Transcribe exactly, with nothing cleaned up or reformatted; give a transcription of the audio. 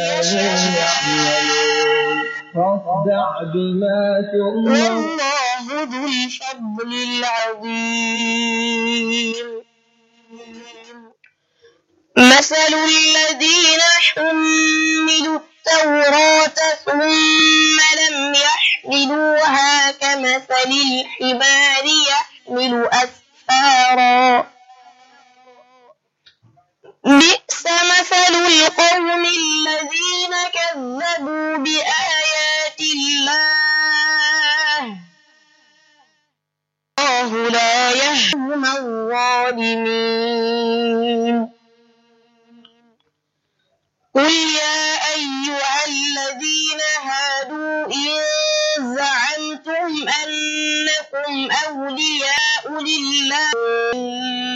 يعملون فاصدع بما تؤمر والله ذو الفضل العظيم. مثل الذين حملوا التوراة ثم لم يحملوها كمثل الحمار يحمل أسفارا بئس مثل القوم الذين كذبوا بآيات الله والله لا يهدي الظالمين. قل يا أيها الذين هادوا إن زعمتم أنكم أولياء لله